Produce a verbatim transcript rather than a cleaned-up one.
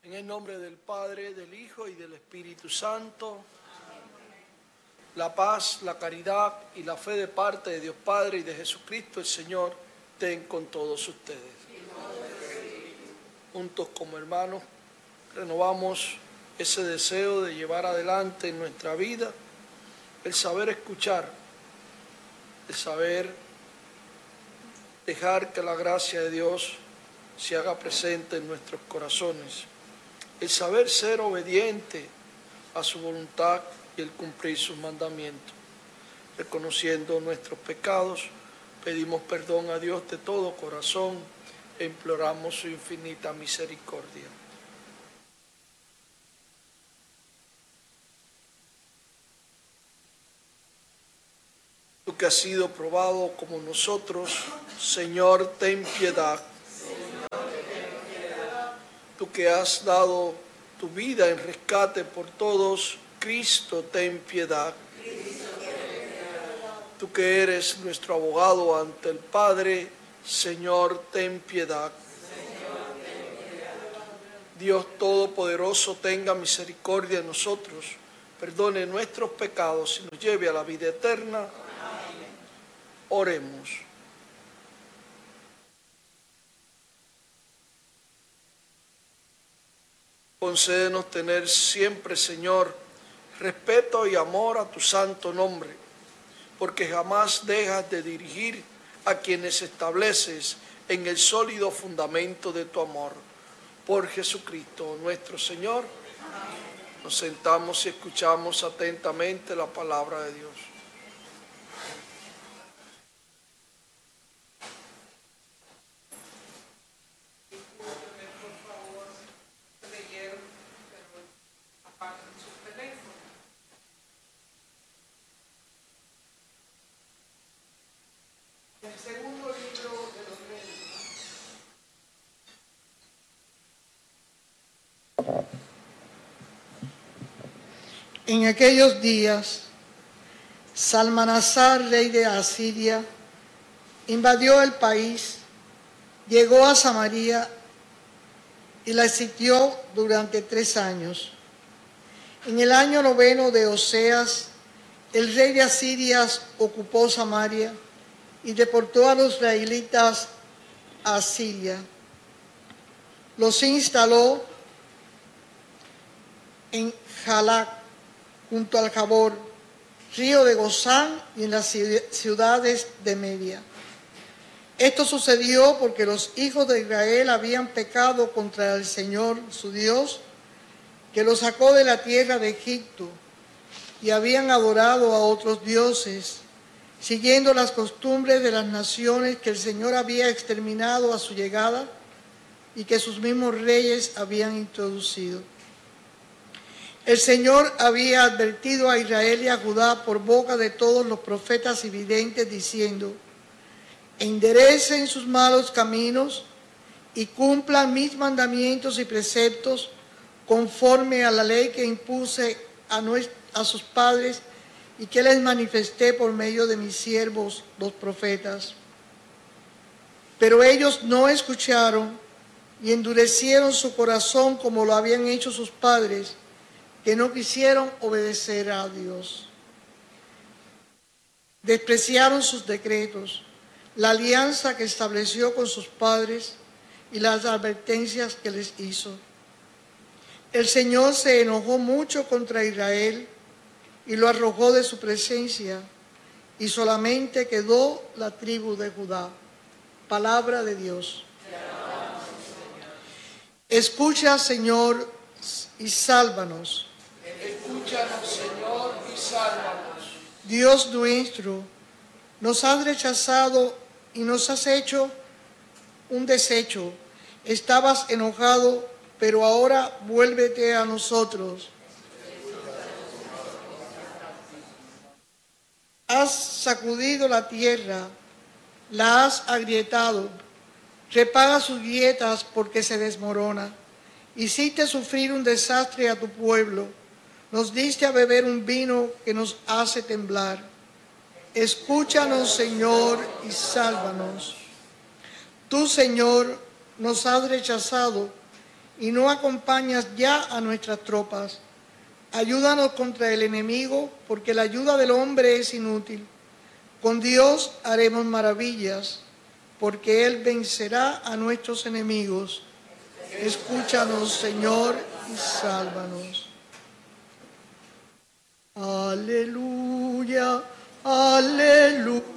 En el nombre del Padre, del Hijo y del Espíritu Santo. La paz, la caridad y la fe de parte de Dios Padre y de Jesucristo el Señor estén con todos ustedes. Juntos como hermanos renovamos ese deseo de llevar adelante en nuestra vida el saber escuchar, el saber dejar que la gracia de Dios se haga presente en nuestros corazones, el saber ser obediente a su voluntad y el cumplir sus mandamientos. Reconociendo nuestros pecados, pedimos perdón a Dios de todo corazón e imploramos su infinita misericordia. Tú que has sido probado como nosotros, Señor, ten piedad. Tú que has dado tu vida en rescate por todos, Cristo, ten piedad. Tú que eres nuestro abogado ante el Padre, Señor, ten piedad. Dios Todopoderoso, tenga misericordia de nosotros, perdone nuestros pecados y nos lleve a la vida eterna. Oremos. Concédenos tener siempre, Señor, respeto y amor a tu santo nombre, porque jamás dejas de dirigir a quienes estableces en el sólido fundamento de tu amor. Por Jesucristo nuestro Señor. Nos sentamos y escuchamos atentamente la palabra de Dios. En aquellos días, Salmanasar, rey de Asiria, invadió el país, llegó a Samaria y la sitió durante tres años. En el año noveno de Oseas, el rey de Asiria ocupó Samaria y deportó a los israelitas a Asiria. Los instaló en Jalac, junto al Jabor, río de Gozán, y en las ciudades de Media. Esto sucedió porque los hijos de Israel habían pecado contra el Señor su Dios, que los sacó de la tierra de Egipto, y habían adorado a otros dioses, siguiendo las costumbres de las naciones que el Señor había exterminado a su llegada y que sus mismos reyes habían introducido. El Señor había advertido a Israel y a Judá por boca de todos los profetas y videntes, diciendo: enderecen sus malos caminos y cumplan mis mandamientos y preceptos conforme a la ley que impuse a, nuestros, a sus padres y que les manifesté por medio de mis siervos, los profetas. Pero ellos no escucharon y endurecieron su corazón como lo habían hecho sus padres, que no quisieron obedecer a Dios. Despreciaron sus decretos, la alianza que estableció con sus padres y las advertencias que les hizo. El Señor se enojó mucho contra Israel y lo arrojó de su presencia, y solamente quedó la tribu de Judá. Palabra de Dios. Escucha, Señor, y sálvanos. Escúchanos, Señor, y sálvanos. Dios nuestro, nos has rechazado y nos has hecho un desecho. Estabas enojado, pero ahora vuélvete a nosotros. Has sacudido la tierra, la has agrietado. Repara sus grietas porque se desmorona. Hiciste sufrir un desastre a tu pueblo. Nos diste a beber un vino que nos hace temblar. Escúchanos, Señor, y sálvanos. Tú, Señor, nos has rechazado y no acompañas ya a nuestras tropas. Ayúdanos contra el enemigo, porque la ayuda del hombre es inútil. Con Dios haremos maravillas, porque Él vencerá a nuestros enemigos. Escúchanos, Señor, y sálvanos. Aleluya, aleluya.